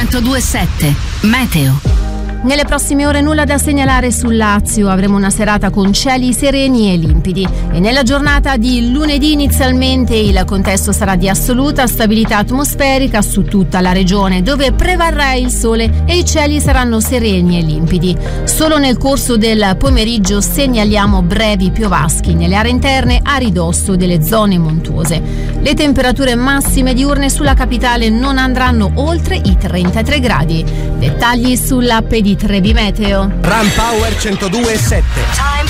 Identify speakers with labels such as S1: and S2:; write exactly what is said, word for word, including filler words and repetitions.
S1: centodue e sette Meteo.
S2: Nelle prossime ore nulla da segnalare sul Lazio, avremo una serata con cieli sereni e limpidi e nella giornata di lunedì inizialmente il contesto sarà di assoluta stabilità atmosferica su tutta la regione, dove prevarrà il sole e i cieli saranno sereni e limpidi. Solo nel corso del pomeriggio segnaliamo brevi piovaschi nelle aree interne a ridosso delle zone montuose. Le temperature massime diurne sulla capitale non andranno oltre i trentatré gradi. Dettagli sull'app di Trevi Meteo.
S3: Ram Power centodue e sette.